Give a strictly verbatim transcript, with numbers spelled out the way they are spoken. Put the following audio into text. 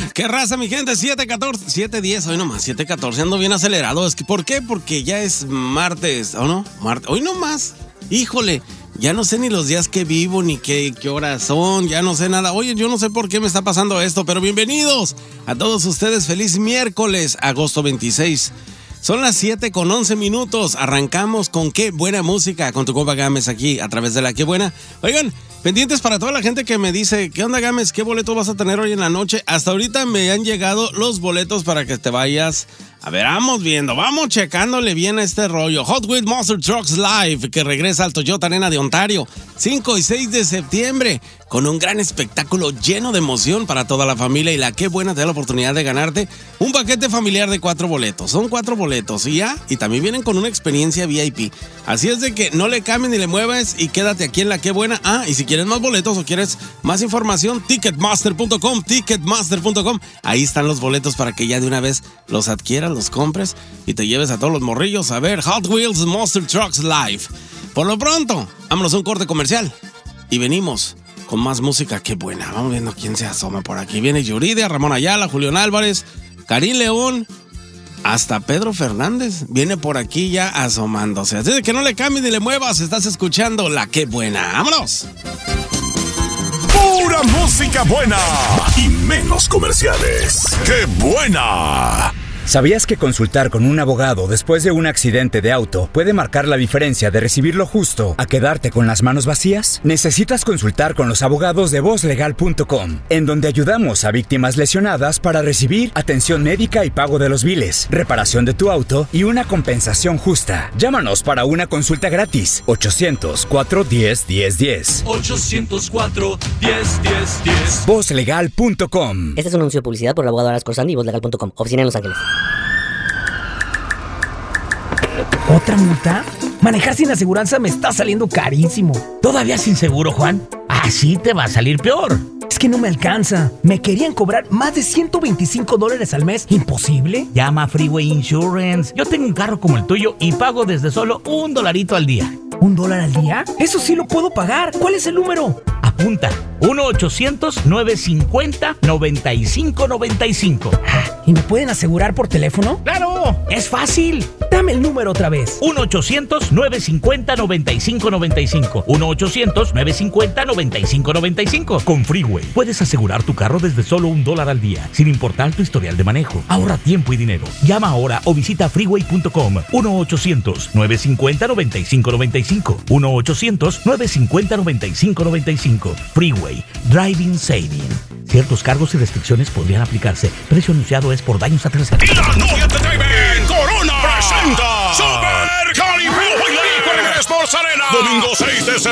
¿Qué raza, mi gente? siete catorce, siete diez, hoy nomás, siete catorce, ando bien acelerado. Es que, ¿por qué? Porque ya es martes, ¿o no? Martes, hoy nomás, híjole, ya no sé ni los días que vivo, ni qué, qué horas son, ya no sé nada. Oye, yo no sé por qué me está pasando esto, pero bienvenidos a todos ustedes, feliz miércoles, agosto veintiséis. Son las siete con once minutos, arrancamos con qué buena música, con tu compa Gámez aquí, a través de la qué buena. Oigan, pendientes para toda la gente que me dice, ¿qué onda Gámez? ¿Qué boleto vas a tener hoy en la noche? Hasta ahorita me han llegado los boletos para que te vayas. A ver, vamos viendo, vamos checándole bien a este rollo. Hot Wheels Monster Trucks Live, que regresa al Toyota Arena de Ontario, cinco y seis de septiembre, con un gran espectáculo lleno de emoción para toda la familia. Y la qué buena te da la oportunidad de ganarte un paquete familiar de cuatro boletos. Son cuatro boletos y ya, y también vienen con una experiencia V I P. Así es de que no le cambies ni le muevas y quédate aquí en la qué buena. Ah, y si quieres más boletos o quieres más información, ticketmaster punto com, ticketmaster punto com. Ahí están los boletos para que ya de una vez los adquieras, los compres y te lleves a todos los morrillos a ver Hot Wheels Monster Trucks Live. Por lo pronto, vámonos a un corte comercial y venimos con más música. Qué buena. Vamos viendo quién se asoma por aquí. Viene Yuridia, Ramón Ayala, Julián Álvarez, Karim León, hasta Pedro Fernández viene por aquí ya asomándose. Así de que no le cambies ni le muevas. Estás escuchando la qué buena. ¡Vámonos! Pura música buena y menos comerciales. ¡Qué buena! ¿Sabías que consultar con un abogado después de un accidente de auto puede marcar la diferencia de recibir lo justo a quedarte con las manos vacías? Necesitas consultar con los abogados de voz legal punto com, en donde ayudamos a víctimas lesionadas para recibir atención médica y pago de los biles, reparación de tu auto y una compensación justa. Llámanos para una consulta gratis. ochocientos cuatro diez diez diez. ochocientos cuatro diez diez diez. voz legal punto com. Este es un anuncio de publicidad por el abogado Aras Corsandi y voz legal punto com. Oficina en Los Ángeles. ¿Otra multa? Manejar sin aseguranza me está saliendo carísimo. ¿Todavía sin seguro, Juan? Así te va a salir peor. Es que no me alcanza. Me querían cobrar más de ciento veinticinco dólares al mes. ¿Imposible? Llama a Freeway Insurance. Yo tengo un carro como el tuyo y pago desde solo un dolarito al día. ¿Un dólar al día? Eso sí lo puedo pagar. ¿Cuál es el número? Apunta. uno ochocientos nueve cincuenta noventa y cinco noventa y cinco. ¿Y me pueden asegurar por teléfono? ¡Claro! ¡Es fácil! Dame el número otra vez. uno ochocientos nueve cincuenta noventa y cinco noventa y cinco. uno ochocientos nueve cincuenta noventa y cinco noventa y cinco. Con Freeway puedes asegurar tu carro desde solo un dólar al día, sin importar tu historial de manejo. Ahorra tiempo y dinero. Llama ahora o visita freeway punto com. uno ochocientos nueve cincuenta noventa y cinco noventa y cinco. uno ochocientos nueve cincuenta noventa y cinco noventa y cinco. Freeway. Driving Saving. Ciertos cargos y restricciones podrían aplicarse. Precio anunciado es por daños a terceros. La novia de David Corona presenta Super Caribe Bailarín con Sports Arena. Domingo seis de septiembre.